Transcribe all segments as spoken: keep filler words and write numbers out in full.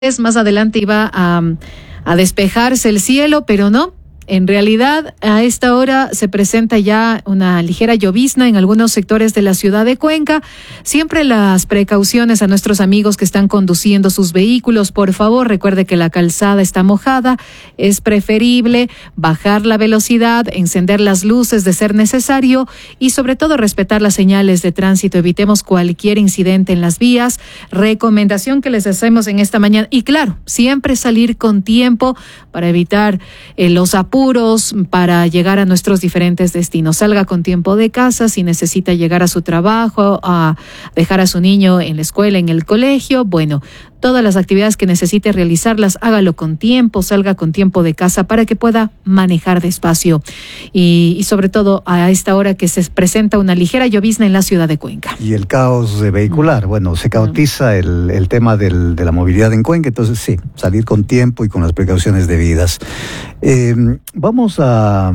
Más adelante iba a, a despejarse el cielo, pero no. En realidad, a esta hora se presenta ya una ligera llovizna en algunos sectores de la ciudad de Cuenca. Siempre las precauciones a nuestros amigos que están conduciendo sus vehículos. Por favor, recuerde que la calzada está mojada. Es preferible bajar la velocidad, encender las luces de ser necesario y sobre todo respetar las señales de tránsito. Evitemos cualquier incidente en las vías. Recomendación que les hacemos en esta mañana. Y claro, siempre salir con tiempo para evitar eh, los apuros, para llegar a nuestros diferentes destinos. Salga con tiempo de casa si necesita llegar a su trabajo, a dejar a su niño en la escuela, en el colegio. Bueno, todas las actividades que necesite realizarlas, hágalo con tiempo, salga con tiempo de casa para que pueda manejar despacio. Y, y sobre todo a esta hora que se presenta una ligera llovizna en la ciudad de Cuenca. Y el caos vehicular, bueno, se caotiza el, el tema del, de la movilidad en Cuenca, entonces sí, salir con tiempo y con las precauciones debidas. Eh, vamos a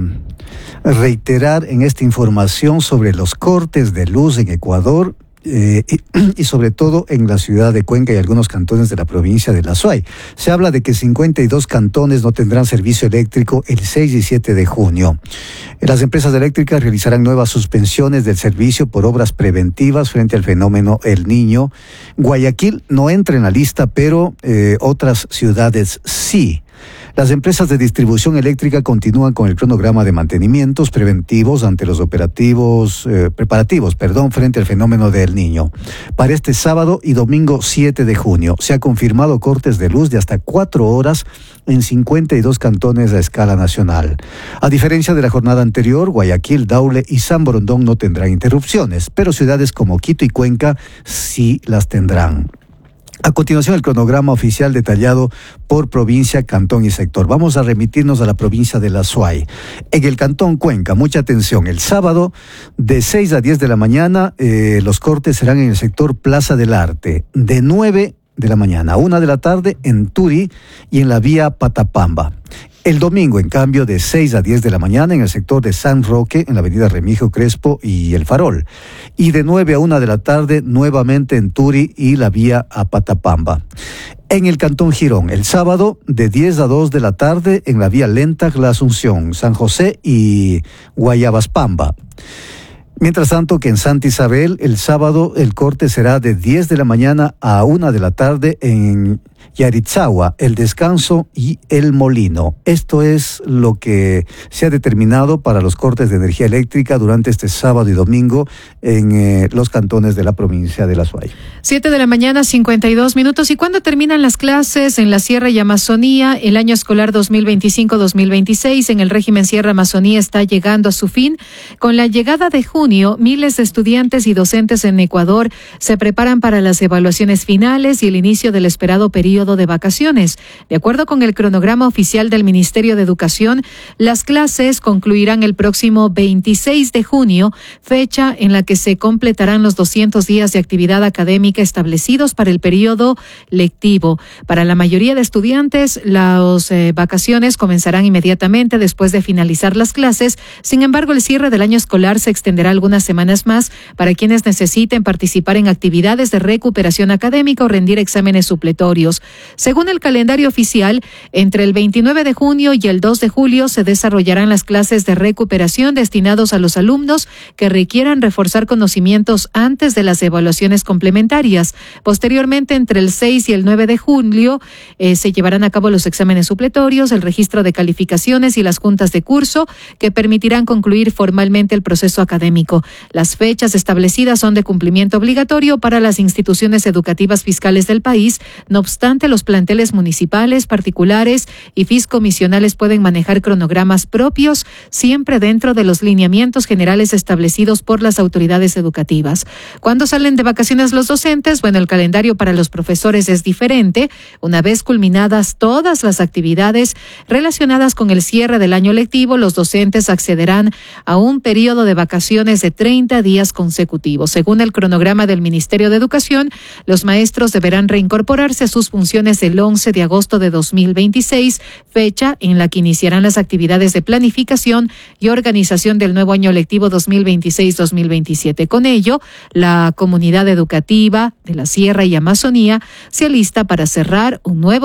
reiterar en esta información sobre los cortes de luz en Ecuador. Eh, y, y sobre todo en la ciudad de Cuenca y algunos cantones de la provincia de La Suay. Se habla de que cincuenta y dos cantones no tendrán servicio eléctrico el seis y siete de junio. Las empresas eléctricas realizarán nuevas suspensiones del servicio por obras preventivas frente al fenómeno El Niño. Guayaquil no entra en la lista, pero eh, otras ciudades sí. Las empresas de distribución eléctrica continúan con el cronograma de mantenimientos preventivos ante los operativos, eh, preparativos, perdón, frente al fenómeno de El Niño. Para este sábado y domingo siete de junio se ha confirmado cortes de luz de hasta cuatro horas en cincuenta y dos cantones a escala nacional. A diferencia de la jornada anterior, Guayaquil, Daule y San Borondón no tendrán interrupciones, pero ciudades como Quito y Cuenca sí las tendrán. A continuación, el cronograma oficial detallado por provincia, cantón y sector. Vamos a remitirnos a la provincia de La Suay. En el cantón Cuenca, mucha atención, el sábado de seis a diez de la mañana, eh, los cortes serán en el sector Plaza del Arte, de nueve de la mañana a una de la tarde en Turi y en la vía Patapamba. El domingo, en cambio, de seis a diez de la mañana en el sector de San Roque, en la avenida Remigio Crespo y El Farol. Y de nueve a una de la tarde, nuevamente en Turi y la vía a Patapamba. En el cantón Girón, el sábado, de diez a dos de la tarde, en la vía Lenta, La Asunción, San José y Guayabaspamba. Mientras tanto que en Santa Isabel, el sábado, el corte será de diez de la mañana a una de la tarde en Yaritzagua, El Descanso y El Molino. Esto es lo que se ha determinado para los cortes de energía eléctrica durante este sábado y domingo en eh, los cantones de la provincia de La Suay. Siete de la mañana, cincuenta y dos minutos. ¿Y cuándo terminan las clases en la Sierra y Amazonía? El año escolar dos mil veinticinco dos mil veintiséis en el régimen Sierra Amazonía está llegando a su fin. Con la llegada de junio, miles de estudiantes y docentes en Ecuador se preparan para las evaluaciones finales y el inicio del esperado periodo de vacaciones. De acuerdo con el cronograma oficial del Ministerio de Educación, las clases concluirán el próximo veintiséis de junio, fecha en la que se completarán los doscientos días de actividad académica establecidos para el periodo lectivo. Para la mayoría de estudiantes, las eh, vacaciones comenzarán inmediatamente después de finalizar las clases. Sin embargo, el cierre del año escolar se extenderá algunas semanas más para quienes necesiten participar en actividades de recuperación académica o rendir exámenes supletorios. Según el calendario oficial, entre el veintinueve de junio y el dos de julio se desarrollarán las clases de recuperación destinados a los alumnos que requieran reforzar conocimientos antes de las evaluaciones complementarias. Posteriormente, entre el seis y el nueve de julio, eh, se llevarán a cabo los exámenes supletorios, el registro de calificaciones y las juntas de curso que permitirán concluir formalmente el proceso académico. Las fechas establecidas son de cumplimiento obligatorio para las instituciones educativas fiscales del país. No obstante, los planteles municipales, particulares y fiscomisionales pueden manejar cronogramas propios, siempre dentro de los lineamientos generales establecidos por las autoridades educativas. ¿Cuándo salen de vacaciones los docentes? Bueno, el calendario para los profesores es diferente. Una vez culminadas todas las actividades relacionadas con el cierre del año lectivo, los docentes accederán a un periodo de vacaciones de treinta días consecutivos. Según el cronograma del Ministerio de Educación, los maestros deberán reincorporarse a sus funciones funciones el once de agosto de dos mil veintiséis, fecha en la que iniciarán las actividades de planificación y organización del nuevo año lectivo dos mil veintiséis dos mil veintisiete. Con ello, la comunidad educativa de la Sierra y Amazonía se alista para cerrar un nuevo